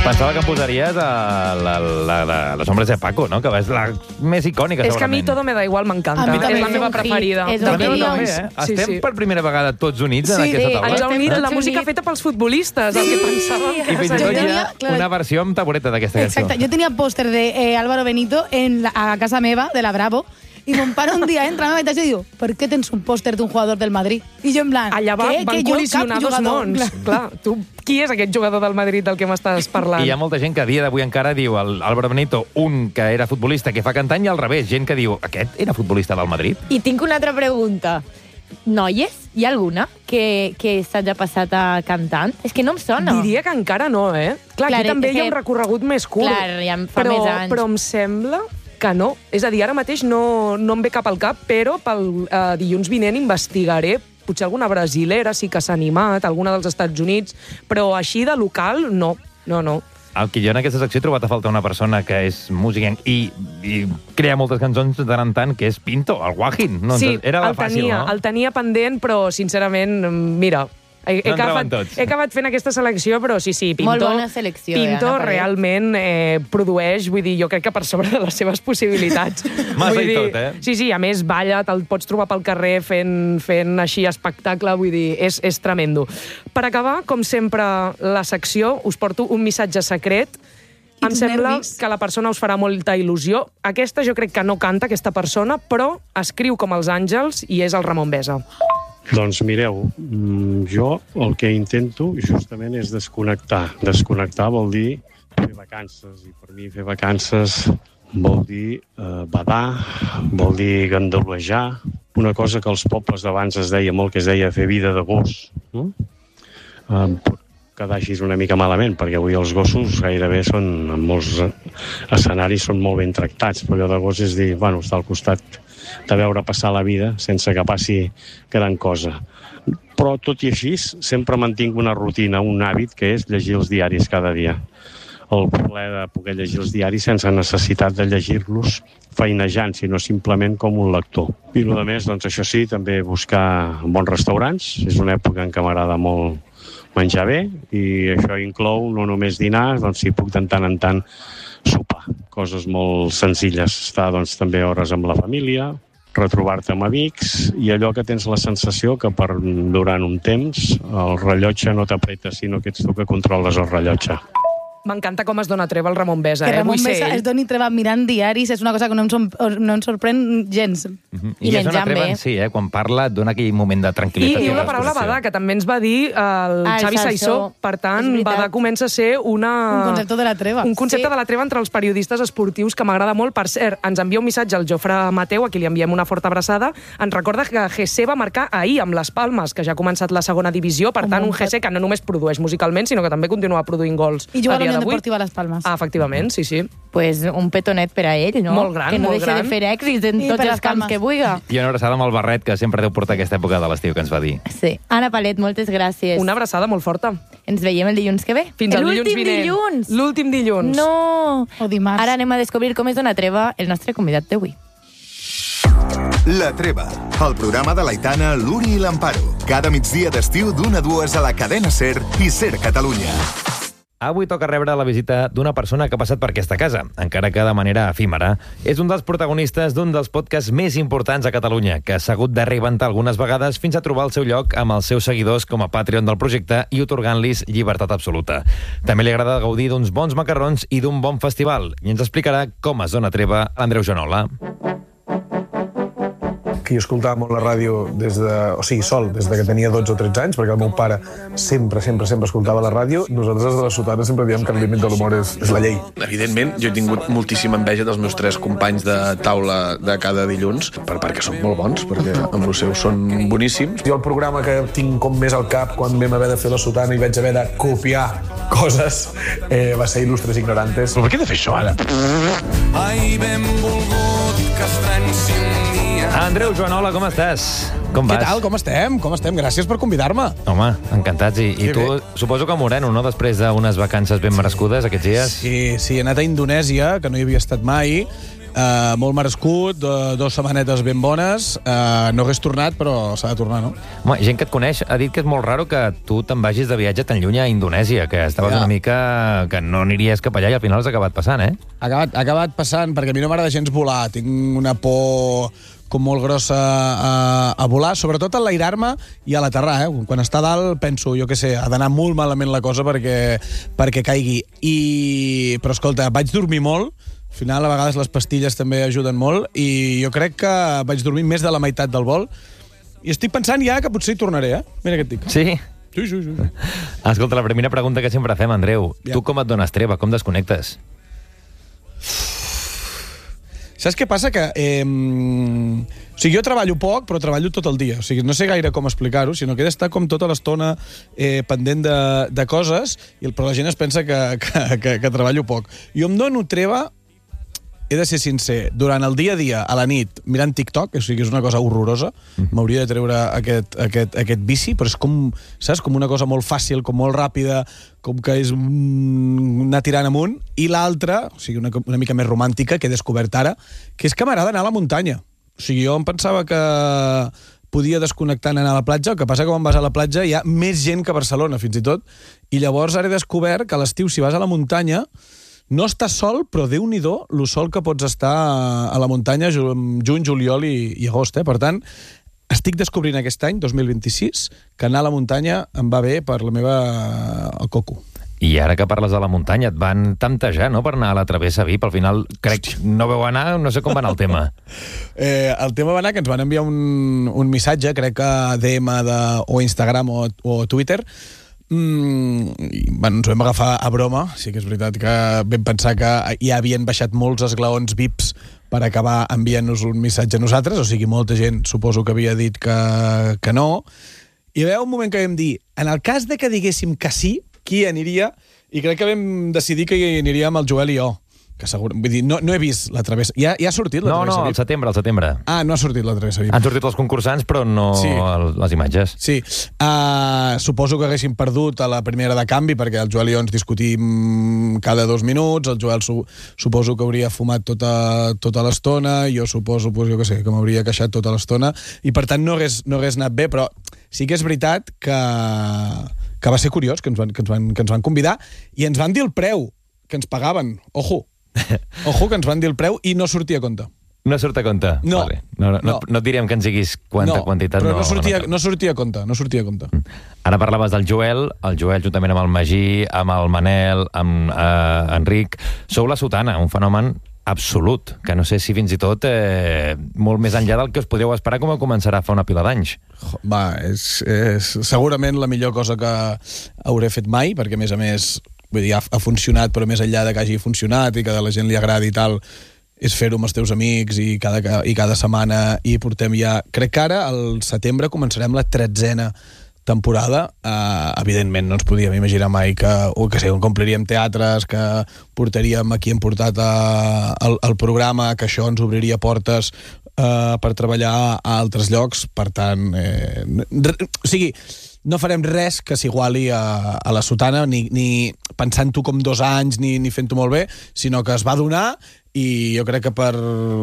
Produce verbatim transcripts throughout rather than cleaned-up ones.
Pensava que em posaries a la, la, la, les ombres de Paco, no? Que és la més icònica, És que a mi Todo me da igual m'encanta. És la meva preferida. És També, un hit. també, eh? Sí, Estem sí. per primera vegada tots units en Sí, aquesta sí, taula. Ens ha unit Tots la música units. feta pels futbolistes, el que pensàvem I que fins i tot Jo hi tenia, ha clar, una versió amb tabureta d'aquesta cançó. Exacte, jo tenia pòster de eh, Álvaro Benito en la, a casa meva, de la Bravo, i mon pare un dia entra a la meva habitació i diu, per què tens un pòster d'un jugador del Madrid? I jo en plan, allà va, què? van Que jo col·lisionar cap dos jugador. mons. Clar, tu, qui és aquest jugador del Madrid del que m'estàs parlant? I hi ha molta gent que a dia d'avui encara diu el Álvaro Benito, un que era futbolista que fa cantant, i al revés, gent que diu, aquest era futbolista del Madrid? I tinc una altra pregunta. Noies, hi ha alguna que, que s'hagi passat a cantant? És que no em sona. Diria que encara no, eh? Clar, Clar, aquí també és hi ha un que- recorregut més curt. Clar, ja em fa però, més anys. Però em sembla que no. És a dir, ara mateix no, no em ve cap al cap, però pel eh, dilluns vinent investigaré potser alguna brasilera sí que s'ha animat, alguna dels Estats Units, però així de local, no. No, no. El que jo en aquesta secció he trobat a faltar una persona que és músic i, i crea moltes cançons de tant en tant, que és Pinto, el Guajin. No, Sí, era el fàcil, tenia, no? el tenia pendent, però, sincerament, mira, he, he, No entraven acabat, tots. he acabat fent aquesta selecció, però sí, sí, Pinto, Molt bona selecció, eh, Pinto Anna Paret. realment eh, produeix, vull dir, jo crec que per sobre de les seves possibilitats. Massa vull i dir, tot, eh? Sí, sí, a més, balla, te'l pots trobar pel carrer fent, fent així espectacle, vull dir, és, és tremendo. Per acabar, com sempre, la secció, us porto un missatge secret. Em Quins sembla nervis. que la persona us farà molta il·lusió. Aquesta jo crec que no canta, aquesta persona, però escriu com els àngels i és el Ramon Besa. Doncs mireu, mm, jo el que intento justament és desconnectar. Desconnectar vol dir fer vacances, i per mi fer vacances vol dir eh, badar, vol dir gandaluejar, una cosa que als pobles d'abans es deia molt, que es deia fer vida de gos. No? Eh, pot quedar així una mica malament, perquè avui els gossos gairebé són, en molts escenaris, són molt ben tractats, però allò de gos és dir, bueno, estar al costat de veure passar la vida sense que passi gran cosa. Però, tot i així, sempre mantinc una rutina, un hàbit, que és llegir els diaris cada dia. El plaer de poder llegir els diaris sense necessitat de llegir-los feinejant, sinó simplement com un lector. I a més, doncs, això sí, també buscar bons restaurants. És una època en què m'agrada molt menjar bé, i això inclou no només dinar, doncs si puc de tant en tant sopar. Coses molt senzilles. Estar doncs, també hores amb la família, retrobar-te amb amics, i allò que tens la sensació que per durant un temps el rellotge no t'apreta, sinó que ets tu que controles el rellotge. M'encanta com es dona treva el Ramon Besa, Que eh? Ramon Vull ser Besa ell. es doni treva mirant diaris és una cosa que no em, som, no em sorprèn gens. Mhm. I I és una menjant treva bé. en si, eh? Quan parla, et dona aquell moment de I tranquil·litat. diu i la paraula desconnexió. badar, que també ens va dir el Ah, el Xavi Sassó. Saissó. Per tant, És veritat. badar comença a ser una... Un concepte de la treva. Un concepte Sí. de la treva entre els periodistes esportius que m'agrada molt. Per cert, ens envia un missatge al Jofre Mateu, a qui li enviem una forta abraçada. Ens recorda que G C va marcar ahir amb les Palmes, que ja ha començat la segona divisió. Per Un tant, bon un G C que no només produeix musicalment, sinó que també continua produint gols I juga a a la dia Unió d'avui. Deportiva Las Palmas. Ah, efectivament, sí, sí. Pues un petonet per a ell, no? Molt gran, que no molt deixa gran. de fer èxits en I tots per els les camps Palmes. que vulgui. I una abraçada amb el barret, que sempre deu portar aquesta època de l'estiu, que ens va dir. Sí. Anna Palet, moltes gràcies. Una abraçada molt forta. Ens veiem el dilluns que ve. Fins al dilluns L'últim vinent. dilluns. L'últim dilluns. No! O dimarts. Ara anem a descobrir com es dona treva el nostre convidat d'avui. La Treva, el programa de l'Aitana, l'Uri i l'Amparo. Cada migdia d'estiu d'una a dues a la cadena SER i SER Catalunya. Avui toca rebre la visita d'una persona que ha passat per aquesta casa, encara que de manera efímera. És un dels protagonistes d'un dels podcasts més importants a Catalunya, que s'ha hagut de reinventar algunes vegades fins a trobar el seu lloc amb els seus seguidors com a Patreon del projecte i otorgant-los llibertat absoluta. També li agrada gaudir d'uns bons macarrons i d'un bon festival, i ens explicarà com es dona treva l'Andreu Joanola. Que jo escoltava molt la ràdio des de... O sigui, sol, des de que tenia dotze o tretze anys, perquè el meu pare sempre, sempre, sempre escoltava la ràdio. Nosaltres, des de la Sotana, sempre diem que el límit de l'humor és, és la llei. Evidentment, jo he tingut moltíssima enveja dels meus tres companys de taula de cada dilluns, per, perquè són molt bons, perquè amb els seus són boníssims. Jo el programa que tinc com més al cap quan vam haver de fer la Sotana i vaig haver de copiar coses eh, va ser Il·lustres Ignorantes. Però per què he de fer això, ara? Ai, benvolgut que estrenci un dia. Andreu Joanola, com estàs? Com vas? Què tal? Com estem? Com estem? Gràcies per convidar-me. Home, encantats. I, i Que tu, bé. suposo que moreno, no?, després d'unes vacances ben merescudes aquests dies. Sí, sí, he anat a Indonèsia, que no hi havia estat mai, Uh, molt merescut, uh, dues setmanetes ben bones. Uh, no hagués tornat, però s'ha de tornar, no? Home, gent que et coneix ha dit que és molt raro que tu te'n vagis de viatge tan lluny a Indonèsia, que estaves Ja. una mica... que no aniries cap allà i al final has acabat passant, eh? Ha acabat, ha acabat passant, perquè a mi no m'agrada gens volar. Tinc una por com molt grossa a, a volar, sobretot a enlairar-me i a l'aterrar. Eh? Quan està a dalt penso, jo què sé, ha d'anar molt malament la cosa perquè, perquè caigui. I... Però escolta, vaig dormir molt. Al final, a vegades les pastilles també ajuden molt i jo crec que vaig dormir més de la meitat del vol i estic pensant ja que potser hi tornaré, eh? Mira què et dic. Sí? Sí, sí, sí. Escolta, la primera pregunta que sempre fem, Andreu. Ja. Tu com et dones treva? Com desconnectes? Saps què passa? Que, eh, o sigui, jo treballo poc, però treballo tot el dia. O sigui, no sé gaire com explicar-ho, sinó que he d'estar com tota l'estona eh, pendent de, de coses, i, però la gent es pensa que, que, que, que treballo poc. Jo em dono treva, he de ser sincer, durant el dia a dia, a la nit, mirant TikTok, o sigui, és una cosa horrorosa, m'hauria de treure aquest, aquest, aquest vici, però és com, saps, com una cosa molt fàcil, com molt ràpida, com que és mm, anar tirant amunt, i l'altra, o sigui, una, una mica més romàntica, que he descobert ara, que és que m'agrada anar a la muntanya. O sigui, jo em pensava que podia desconnectar anar a la platja, el que passa que quan vas a la platja hi ha més gent que a Barcelona, fins i tot, i llavors ara he descobert que a l'estiu, si vas a la muntanya, no estàs sol, però Déu-n'hi-do lo sol que pots estar a la muntanya juny, juliol i, i agost. Eh? Per tant, estic descobrint aquest any, dos mil vint-i-sis, que anar a la muntanya em va bé per la meva... el coco. I ara que parles de la muntanya, et van temptejar, no?, per anar a la Travessa VIP. Al final, crec, no veu anar, no sé com va anar el tema. eh, el tema va anar que ens van enviar un, un missatge, crec que a D M de, o Instagram o, o Twitter. Mm, i, bueno, ens ho vam agafar a broma. Sí que és veritat que vam pensar que ja havien baixat molts esglaons V I Ps per acabar enviant-nos un missatge a nosaltres, o sigui, molta gent suposo que havia dit que, que no. I hi va haver un moment que vam dir, en el cas de que diguéssim que sí, qui aniria? I crec que vam decidir que hi aniríem el Joel i jo. Que segur, vull dir, no, no he vist la Travessa. Ja, ja ha sortit la no, Travessa No, no, al setembre, al setembre. Ah, no ha sortit la Travessa V I P. Han sortit els concursants, però no Sí. el, les imatges. Sí. Uh, suposo que haguéssim perdut a la primera de canvi, perquè el Joel i jo ens discutim cada dos minuts, el Joel su suposo que hauria fumat tota, tota l'estona, jo suposo, pues, jo que sé, que m'hauria queixat tota l'estona, i per tant no hagués, no hagués anat bé, però sí que és veritat que, que va ser curiós, que ens, van, que, ens van, que ens van convidar, i ens van dir el preu que ens pagaven. Ojo! Ojo, que ens van dir el preu i no sortia a compte. No surt a compte? No. Vale. No, no, no. no et diríem que ens diguis quanta no, quantitat. Però no, no, sortia, no, no sortia a compte, no sortia a compte. Ara parlaves del Joel, el Joel juntament amb el Magí, amb el Manel, amb eh, Enric. Sou la Sotana, un fenomen absolut, que no sé si fins i tot eh, molt més enllà del que us podríeu esperar com a començarà fa una pila d'anys. Va, és, és segurament la millor cosa que hauré fet mai, perquè a més a més vull dir, ha, ha funcionat, però més enllà de que hagi funcionat i que a la gent li agradi i tal, és fer-ho amb els teus amics i cada, i cada setmana i portem ja... Crec que ara, al setembre, començarem la tretzena temporada. Uh, evidentment, no ens podíem imaginar mai que, o que sé, compliríem teatres, que portaríem a qui hem portat a, al, al programa, que això ens obriria portes uh, per treballar a altres llocs. Per tant, eh, o sigui, no farem res que s'iguali a, a la Sotana, ni, ni pensant-ho com dos anys, ni, ni fent-ho molt bé, sinó que es va donar i jo crec que per...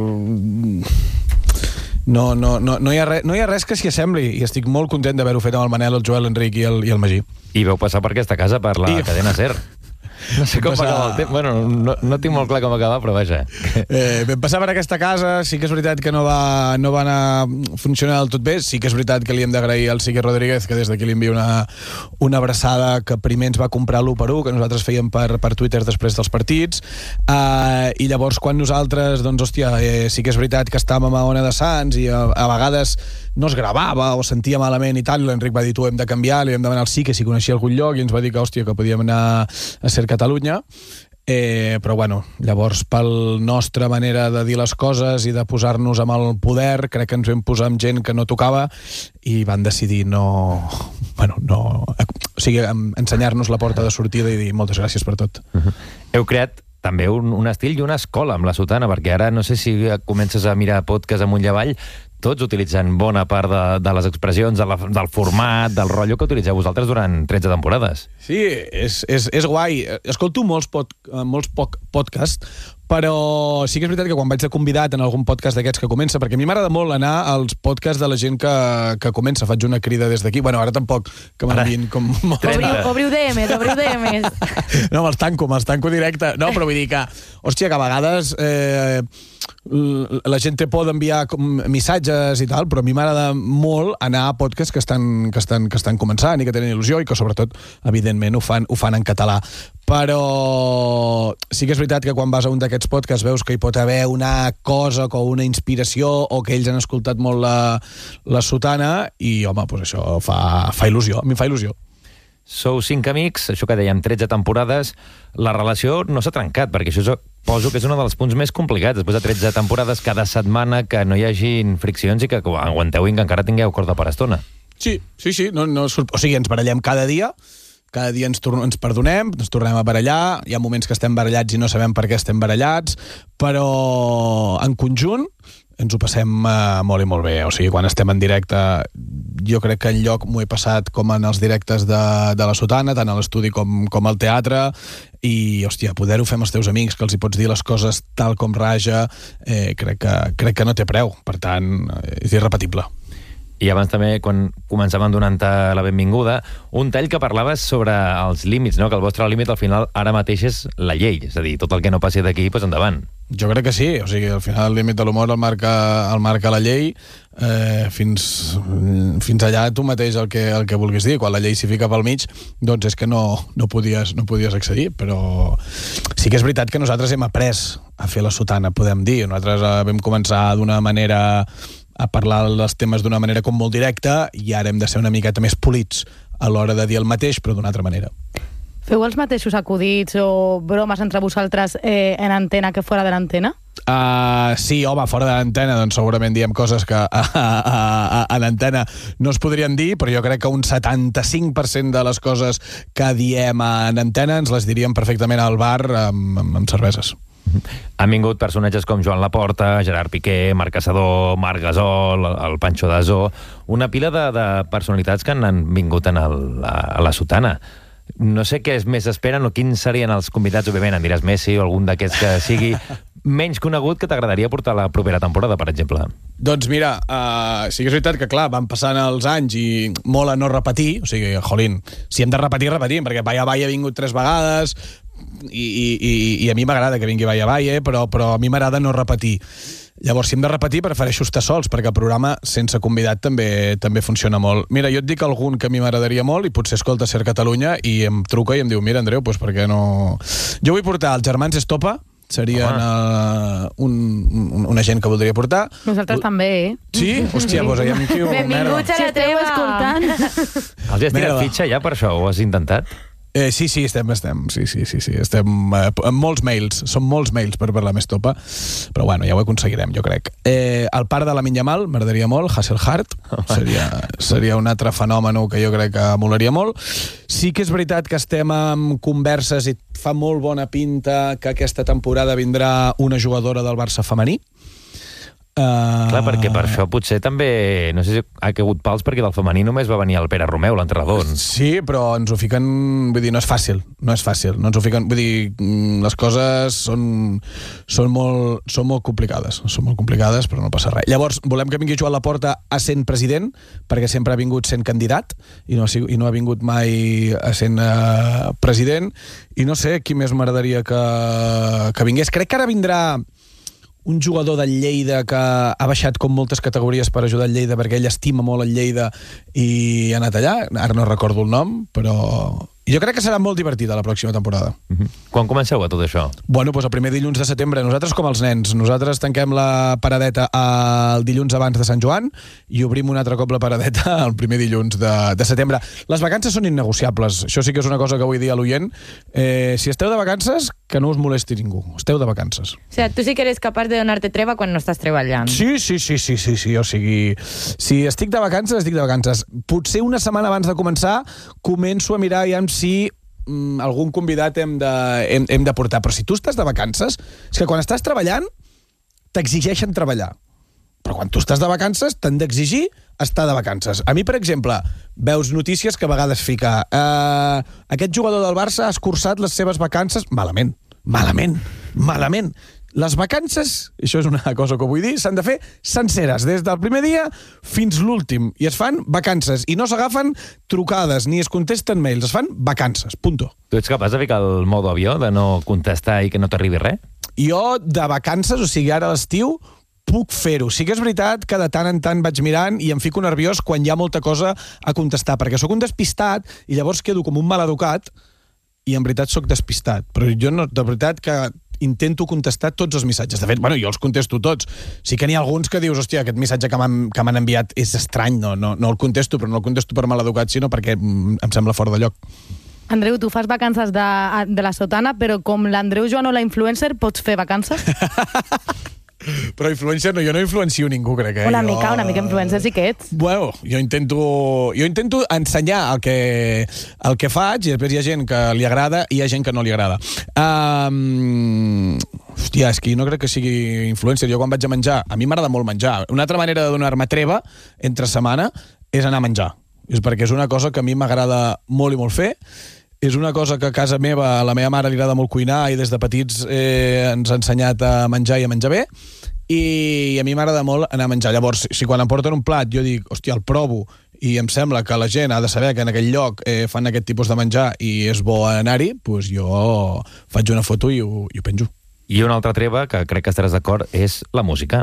No, no, no, no, hi ha res, no hi ha res que s'hi assembli i estic molt content d'haver-ho fet amb el Manel, el Joel, l'Enric i el, i el Magí. I veu passar per aquesta casa, per la I... cadena SER. No sé com passar... va acabar el temps. Bueno, no, no tinc molt clar com acabar, però vaja. Eh, vam passar per aquesta casa, sí que és veritat que no va, no va anar funcionar del tot bé, sí que és veritat que li hem d'agrair al Sique Rodríguez, que des d'aquí li envia una, una abraçada, que primer ens va comprar l'u per u, que nosaltres fèiem per, per Twitter després dels partits, uh, i llavors quan nosaltres, doncs, hòstia, eh, sí que és veritat que estàvem a Ona de Sants i a, a vegades no es gravava o sentia malament i tal, i l'Enric va dir, tu hem de canviar, li vam demanar al Sique si coneixia algun lloc i ens va dir que, hòstia, que podíem anar a Ser Catalunya. Eh, però bueno, llavors pel nostra manera de dir les coses i de posar-nos amb el poder, crec que ens vam posar amb gent que no tocava i van decidir no... Bueno, no... O sigui, ensenyar-nos la porta de sortida i dir moltes gràcies per tot. Uh-huh. Heu creat també un, un estil i una escola amb la Sotana, perquè ara no sé si comences a mirar podcast amunt i avall, tots utilitzant bona part de, de les expressions, de la, del format, del rotllo que utilitzeu vosaltres durant tretze temporades. Sí, és, és, és guai. Escolto molts, pod, molts poc podcasts, però sí que és veritat que quan vaig de convidat en algun podcast d'aquests que comença, perquè a mi m'agrada molt anar als podcasts de la gent que, que comença, faig una crida des d'aquí, bueno, ara tampoc que m'envien com... Obriu, obriu D Ms, obriu D Ms. No, me'ls tanco, me'ls tanco directe. No, però vull dir que, hòstia, que a vegades eh, la gent té por d'enviar missatges i tal, però a mi m'agrada molt anar a podcasts que estan, que estan, que estan començant i que tenen il·lusió i que sobretot, evidentment, ho fan, ho fan en català. Però sí que és veritat que quan vas a un d'aquests podcasts veus que hi pot haver una cosa o una inspiració o que ells han escoltat molt la, la sotana i, home, doncs això fa, fa il·lusió. A mi em fa il·lusió. Sou cinc amics, això que dèiem, tretze temporades. La relació no s'ha trencat, perquè això poso que és un dels punts més complicats. Després de tretze temporades, cada setmana, que no hi hagin friccions i que aguanteu i que encara tingueu corda per estona. Sí, sí, sí. No, no, o sigui, ens barallem cada dia, cada dia ens, ens perdonem, ens tornem a barallar, hi ha moments que estem barallats i no sabem per què estem barallats, però en conjunt ens ho passem uh, molt i molt bé. O sigui, quan estem en directe, jo crec que enlloc m'ho he passat com en els directes de, de la sotana, tant a l'estudi com, com al teatre, i, hòstia, poder-ho fer amb els teus amics, que els hi pots dir les coses tal com raja, eh, crec, que, crec que no té preu. Per tant, és irrepetible. I abans també, quan començàvem donant-te la benvinguda, un tall que parlaves sobre els límits, no? Que el vostre límit al final ara mateix és la llei, és a dir, tot el que no passi d'aquí, doncs endavant. Jo crec que sí, o sigui, al final el límit de l'humor el marca, el marca la llei, eh, fins, fins allà tu mateix el que, el que vulguis dir. Quan la llei s'hi fica pel mig, doncs és que no, no, podies, no podies accedir, però sí que és veritat que nosaltres hem après a fer la sotana, podem dir. Nosaltres eh, vam començar d'una manera a parlar dels temes d'una manera com molt directa i ara hem de ser una miqueta més polits a l'hora de dir el mateix, però d'una altra manera. Feu els mateixos acudits o bromes entre vosaltres eh, en antena que fora de l'antena? Uh, sí, home, fora de l'antena doncs segurament diem coses que a, a, a, a l'antena no es podrien dir, però jo crec que un setanta-cinc per cent de les coses que diem en antena ens les diríem perfectament al bar amb, amb, amb cerveses. Han vingut personatges com Joan Laporta, Gerard Piqué, Marc Caçador, Marc Gasol, el Pancho Dazo, una pila de, de personalitats que han vingut en el, a, a la sotana. No sé què més esperen o quins serien els convidats, òbviament, em diràs Messi o algun d'aquests que sigui menys conegut que t'agradaria portar la propera temporada, per exemple. Doncs mira, uh, sí que és veritat que, clar, van passant els anys i molt a no repetir, o sigui, jolín, si hem de repetir, repetim, perquè Vaya Vaya ha vingut tres vegades, i, i, i a mi m'agrada que vingui Vaya Vaya, però, però a mi m'agrada no repetir. Llavors, si hem de repetir, prefereixo estar sols, perquè el programa sense convidat també també funciona molt. Mira, jo et dic algun que a mi m'agradaria molt i potser escolta Ser Catalunya i em truca i em diu, mira, Andreu, doncs per què no... Jo vull portar els germans Estopa, serien uh, un, un, una gent que voldria portar. Nosaltres també, eh? Sí? Hòstia, doncs ja em quio... Benvinguts a la treva. Escoltant. Els has tirat fitxa ja per això? Ho has intentat? Eh, sí, sí, estem, estem, sí, sí, sí, sí, estem eh, amb molts mails, són molts mails per parlar més Topa, però bueno, ja ho aconseguirem, jo crec. Eh, el pare de la Minyamal, m'agradaria molt, Hasselhart, seria, seria un altre fenomen que jo crec que molaria molt. Sí que és veritat que estem en converses i fa molt bona pinta que aquesta temporada vindrà una jugadora del Barça femení. Uh... Clar, perquè per això potser també, no sé si ha caigut pals, perquè del femení només va venir el Pere Romeu, l'entrenador. Sí, però ens ho fiquen, vull dir, no és fàcil, no és fàcil, no ens ho fiquen, vull dir, les coses són, són, molt, són molt complicades, són molt complicades, però no passa res. Llavors, volem que vingui Joan Laporta a sent president, perquè sempre ha vingut sent candidat, i no, i no ha vingut mai a sent uh, president, i no sé qui més m'agradaria que, que vingués. Crec que ara vindrà un jugador del Lleida que ha baixat com moltes categories per ajudar el Lleida perquè ell estima molt el Lleida i ha anat allà, ara no recordo el nom, però jo crec que serà molt divertida la pròxima temporada. Mm-hmm. Quan comenceu a tot això? Bueno, doncs el primer dilluns de setembre. Nosaltres com els nens, nosaltres tanquem la paradeta el dilluns abans de Sant Joan i obrim un altre cop la paradeta el primer dilluns de, de setembre. Les vacances són innegociables, això sí que és una cosa que vull dir a l'oient. Eh, si esteu de vacances, que no us molesti ningú, esteu de vacances. O sea, tu sí que eres capaç de donar-te treva quan no estàs treballant. Sí, sí, sí, sí, sí, sí, o sigui, si estic de vacances, estic de vacances. Potser una setmana abans de començar començo a mirar ja si mm, algun convidat hem de, hem, hem de portar. Però si tu estàs de vacances, és que quan estàs treballant, t'exigeixen treballar. però quan tu estàs de vacances t'han d'exigir estar de vacances. A mi, per exemple, veus notícies que a vegades fica eh, aquest jugador del Barça ha escurçat les seves vacances malament, malament, malament. Les vacances, això és una cosa que vull dir, s'han de fer senceres, des del primer dia fins l'últim. I es fan vacances. I no s'agafen trucades, ni es contesten mails. Es fan vacances, punto. Tu ets capaç de ficar el modo avió, de no contestar i que no t'arribi res? Jo, de vacances, o sigui, ara a l'estiu, puc fer-ho. Sí que és veritat que de tant en tant vaig mirant i em fico nerviós quan hi ha molta cosa a contestar, perquè sóc un despistat i llavors quedo com un maleducat i en veritat sóc despistat. Però jo, no, de veritat, que intento contestar tots els missatges. De fet, bueno, jo els contesto tots. Sí que n'hi ha alguns que dius, hòstia, aquest missatge que m'han que m'han enviat és estrany, no, no, no el contesto, però no el contesto per maleducat, sinó perquè em sembla fort de lloc. Andreu, tu fas vacances de, de la sotana, però com l'Andreu Joano, la influencer, pots fer vacances? Però influencer no, jo no influencio ningú, crec. Eh? Una jo... mica, una mica influencer sí que ets. Bueno, jo intento, jo intento ensenyar el que, el que faig i després hi ha gent que li agrada i hi ha gent que no li agrada. Um, hòstia, és que no crec que sigui influencer. Jo quan vaig a menjar, a mi m'agrada molt menjar. Una altra manera de donar-me treva entre setmana és anar a menjar. És perquè és una cosa que a mi m'agrada molt i molt fer. És una cosa que a casa meva, a la meva mare li agrada molt cuinar i des de petits eh, ens ha ensenyat a menjar i a menjar bé, i a mi m'agrada molt anar a menjar. Llavors, si quan em porten un plat jo dic, hòstia, el provo, i em sembla que la gent ha de saber que en aquell lloc eh, fan aquest tipus de menjar i és bo anar-hi, doncs jo faig una foto i ho, i ho penjo. I una altra treva, que crec que estaràs d'acord, és la música.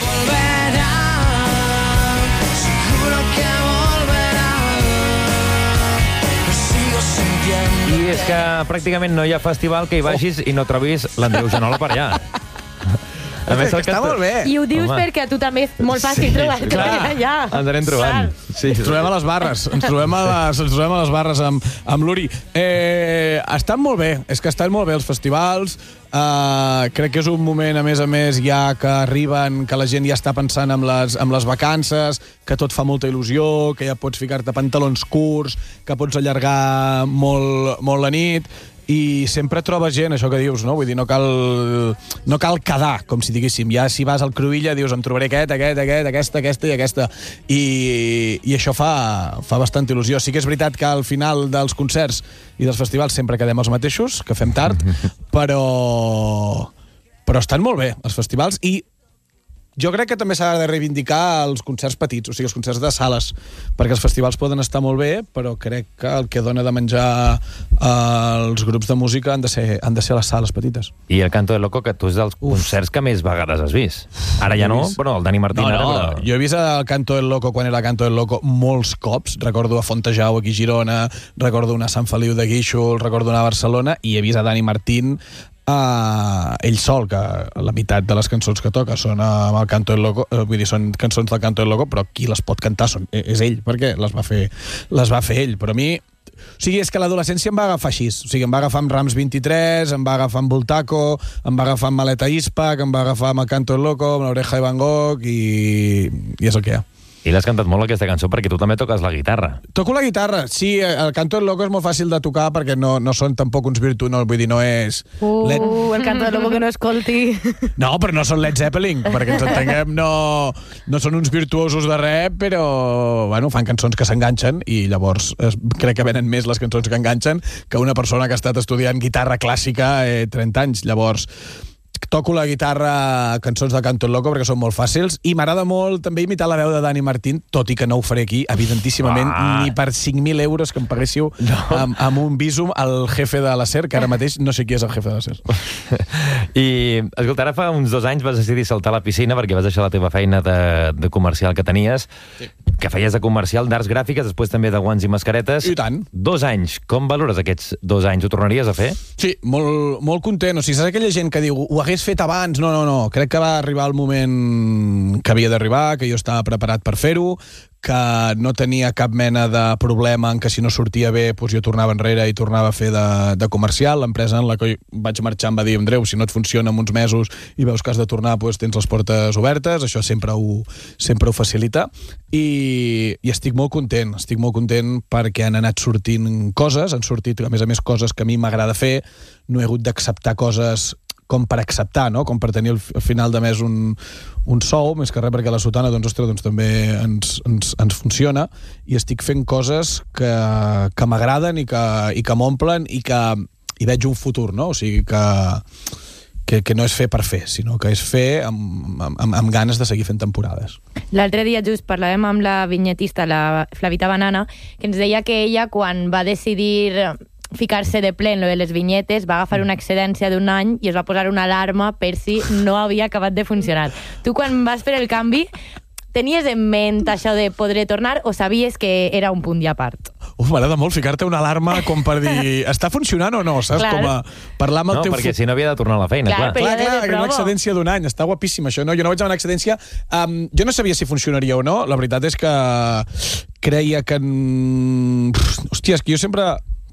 I és que pràcticament no hi ha festival que hi vagis i no trobis l'Andreu Joanola per allà. A més, que està molt bé. I ho dius Home. perquè a tu també és molt fàcil sí, trobar-te allà. Ens anem trobant. Sí, ens trobem a les barres. Ens trobem a les, ens trobem a les barres amb, amb l'Uri. Eh, estan molt bé. És que estan molt bé els festivals. Uh, crec que és un moment, a més a més, ja que arriben, que la gent ja està pensant en les, en les vacances, que tot fa molta il·lusió, que ja pots ficar-te pantalons curts, que pots allargar molt, molt la nit, i sempre trobes gent, això que dius, no? Vull dir, no cal, no cal quedar, com si diguéssim. Ja si vas al Cruïlla dius, em trobaré aquest, aquest, aquest, aquesta, aquesta i aquesta. I, i això fa, fa bastant il·lusió. Sí que és veritat que al final dels concerts i dels festivals sempre quedem els mateixos, que fem tard, però, però estan molt bé, els festivals, i jo crec que també s'ha de reivindicar els concerts petits, o sigui, els concerts de sales, perquè els festivals poden estar molt bé, però crec que el que dona de menjar els grups de música han de ser, han de ser les sales petites. I el Canto del Loco, que tu és dels Uf. concerts que més vegades has vist. Ara ja no, però el Dani Martín... No, no, ara, però... jo he vist el Canto del Loco quan era Canto del Loco molts cops. Recordo a Fontejau, aquí a Girona, recordo una a Sant Feliu de Guíxols, recordo una a Barcelona, i he vist a Dani Martín Uh, ell sol, que la meitat de les cançons que toca són uh, amb el Canto del Loco, uh, vull dir, són cançons del Canto del Loco, però qui les pot cantar són, és ell, perquè les va fer, les va fer ell. Però a mi, o sigui, és que l'adolescència em va agafar així, o sigui, em va agafar amb Rams vint-i-tres, em va agafar amb Bultaco, em va agafar amb Maleta Ispac, em va agafar amb el Canto del Loco, amb l'Oreja de Van Gogh, i, i és el que hi ha. I l'has cantat molt, aquesta cançó, perquè tu també toques la guitarra. Toco la guitarra, sí. El Canto del Loco és molt fàcil de tocar perquè no, no són tampoc uns virtuosos, no, vull dir, no és... Uh, Led... el Canto del Loco que no escolti. No, però no són Led Zeppelin, perquè ens entenguem, no, no són uns virtuosos de rap, però bueno, fan cançons que s'enganxen i llavors es, crec que venen més les cançons que enganxen que una persona que ha estat estudiant guitarra clàssica eh, trenta anys. Llavors, toco la guitarra, cançons de Canto del Loco, perquè són molt fàcils, i m'agrada molt també imitar la veu de Dani Martín, tot i que no ho faré aquí, evidentíssimament, ah. ni per cinc mil euros que em paguéssiu no. amb, amb un visum al jefe de la SER, que ara mateix no sé qui és el jefe de la SER. I, escolta, ara fa uns dos anys vas decidir saltar a la piscina perquè vas deixar la teva feina de, de comercial que tenies, sí. que feies de comercial d'arts gràfiques, després també de guants i mascaretes. I tant. Dos anys. Com valores aquests dos anys? Ho tornaries a fer? Sí, molt, molt content. O sigui, saps aquella gent que diu ho hagués fet abans? No, no, no. Crec que va arribar el moment que havia d'arribar, que jo estava preparat per fer-ho, que no tenia cap mena de problema en que si no sortia bé doncs jo tornava enrere i tornava a fer de, de comercial. L'empresa en la que vaig marxar em va dir, Andreu, si no et funciona en uns mesos i veus que has de tornar, doncs tens les portes obertes. Això sempre ho, sempre ho facilita. I, i estic molt content, estic molt content perquè han anat sortint coses, han sortit, a més a més, coses que a mi m'agrada fer. No he hagut d'acceptar coses com per acceptar, no? Com per tenir al, al final de mes un, un sou, més que res perquè la sotana doncs, ostres, doncs, també ens, ens, ens funciona, i estic fent coses que, que m'agraden i que, i que m'omplen i que hi veig un futur, no? O sigui que, que, que no és fer per fer, sinó que és fer amb, amb, amb ganes de seguir fent temporades. L'altre dia just parlàvem amb la vinyetista, la Flavita Banana, que ens deia que ella, quan va decidir ficar-se de ple en lo de les vinyetes, va agafar una excedència d'un any i es va posar una alarma per si no havia acabat de funcionar. Tu, quan vas fer el canvi, tenies en ment això de poder tornar o sabies que era un punt i a part? Uf, m'agrada molt ficar-te una alarma com per dir, està funcionant o no, saps? Clar. Com a parlar amb el No, teu... perquè si no havia de tornar a la feina, Clar, clar. però- Clar, Període clar, de una prova. excedència d'un any, està guapíssim això, no? Jo no vaig amb una excedència... Um, jo no sabia si funcionaria o no, la veritat és que creia que... Pff, hòstia, és que jo sempre...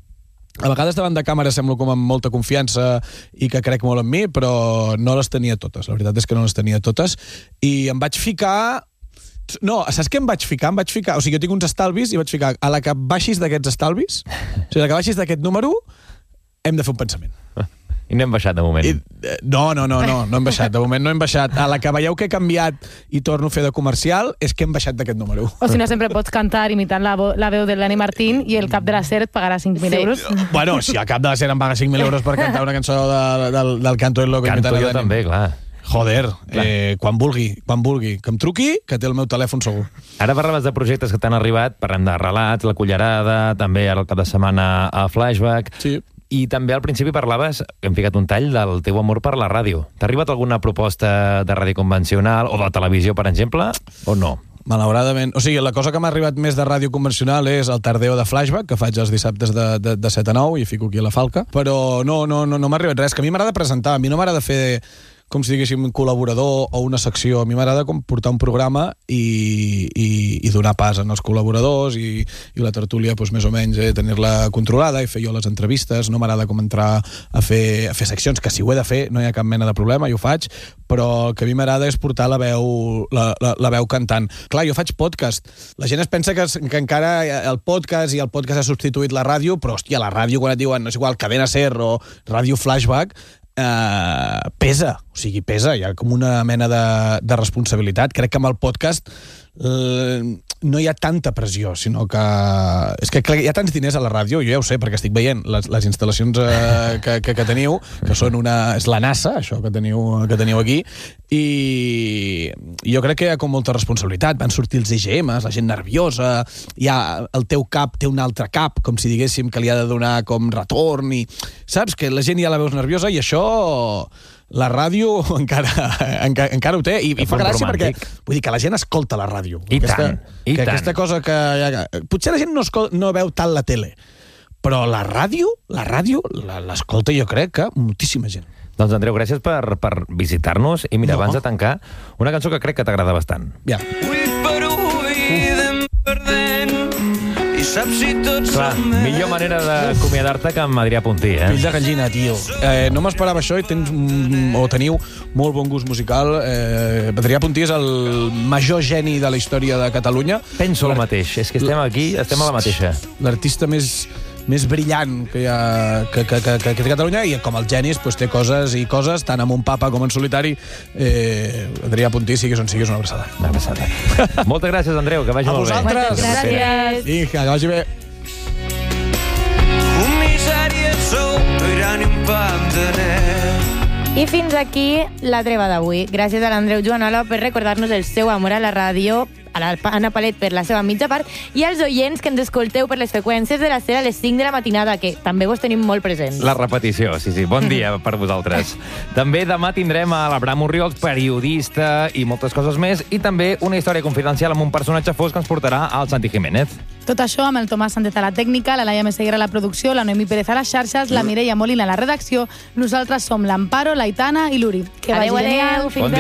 A vegades davant de càmera semblo com amb molta confiança i que crec molt en mi, però no les tenia totes. La veritat és que no les tenia totes. I em vaig ficar... No, saps què em vaig ficar? Em vaig ficar... O sigui, jo tinc uns estalvis i vaig ficar a la que baixis d'aquests estalvis, o sigui, a la que baixis d'aquest número, hem de fer un pensament. I no hem baixat de moment. I, eh, no, no, no, no, no hem baixat. De moment no hem baixat. A la que veieu que he canviat i torno a fer de comercial és que hem baixat d'aquest número. O si no, sempre pots cantar imitant la, vo- la veu de l'Ani Martín i el cap de la SER et pagarà cinc mil Sí. euros. Bueno, si al cap de la SER em paga cinc mil euros per cantar una cançó de, del, del Canto del Loco. Canto imitant a jo Dani. també, clar. Joder, eh, quan vulgui, quan vulgui. Que em truqui, que té el meu telèfon segur. Ara parlaves de projectes que t'han arribat, parlem de relats, La Cullerada, també ara el cap de setmana a Flashback, Sí. i també al principi parlaves, hem ficat un tall, del teu amor per la ràdio. T'ha arribat alguna proposta de ràdio convencional o de televisió, per exemple, o no? Malauradament. O sigui, la cosa que m'ha arribat més de ràdio convencional és el Tardeo de Flashback, que faig els dissabtes de, de, de set a nou i fico aquí a la Falca. Però no, no, no, no m'ha arribat res. Que a mi m'agrada presentar, a mi no m'agrada fer com si diguéssim un col·laborador o una secció. A mi m'agrada com portar un programa i, i, i donar pas en els col·laboradors i, i la tertúlia, doncs, més o menys, eh, tenir-la controlada i fer jo les entrevistes. No m'agrada com entrar a fer, a fer seccions, que si ho he de fer no hi ha cap mena de problema, i ho faig, però el que a mi m'agrada és portar la veu, la, la, la veu cantant. Clar, jo faig podcast. La gent es pensa que, que encara el podcast i el podcast ha substituït la ràdio, però, hòstia, la ràdio, quan et diuen, no és igual, Cadena Ser o Ràdio Flashback, eh, pesa, o sigui, pesa, hi ha com una mena de, de responsabilitat. Crec que amb el podcast eh, no hi ha tanta pressió, sinó que... És que clar, hi ha tants diners a la ràdio, jo ja ho sé, perquè estic veient les, les instal·lacions eh, que, que, que teniu, que són una... És la NASA, això que teniu, que teniu aquí, i jo crec que hi ha com molta responsabilitat. Van sortir els E G Ms, la gent nerviosa, hi ha, el teu cap té un altre cap, com si diguéssim que li ha de donar com retorn, i saps? Que la gent ja la veus nerviosa, i això la ràdio encara, encara, encara ho té, i, i fa gràcia romàntic. perquè vull dir que la gent escolta la ràdio. I aquesta, tant, i que tant. Aquesta cosa que... Potser la gent no, escol, no veu tant la tele, però la ràdio, la ràdio la- l'escolta jo crec que moltíssima gent. Doncs, Andreu, gràcies per, per visitar-nos. I mira, No. abans de tancar, una cançó que crec que t'agrada bastant. Ja. Avui per avui anem perdent i saps si tots Clar, som més. millor manera d'acomiadar-te que amb Adrià Puntí, eh? Fill de gallina, tio. Eh, no m'esperava això, i tens mm, o teniu molt bon gust musical. Eh, Adrià Puntí és el major geni de la història de Catalunya. Penso el mateix. És que estem aquí, estem a la mateixa. L'artista més, més brillant que hi ha que, que, que, que té Catalunya, i com els genis doncs, té coses i coses, tant amb un papa com en solitari. eh, Adrià Puntí, siguis on siguis, una abraçada. Una abraçada. Moltes gràcies, Andreu, que vagi A molt bé. vosaltres. Gràcies. I que vagi bé. Un misèria sou, no hi ha ni un pam de net. I fins aquí la treva d'avui. Gràcies a l'Andreu Joanola per recordar-nos el seu amor a la ràdio, a l'Anna Palet per la seva mitja part, i als oients que ens escolteu per les freqüències de la SER a les cinc de la matinada, que també vos tenim molt presents. La repetició, sí, sí. Bon dia per vosaltres. També demà tindrem a l'Abraham Urriol, periodista i moltes coses més, i també una història confidencial amb un personatge fosc que ens portarà al Santi Jiménez. Tot això amb el Tomàs Sánchez a la tècnica, la Laia Meseguer a la producció, la Noemí Pérez a les xarxes, la Mireia Molina a la redacció. Nosaltres som l'Amparo, l'Aitana i l'Uri. Que Adéu, vagi genial. adéu, fins Bon dia.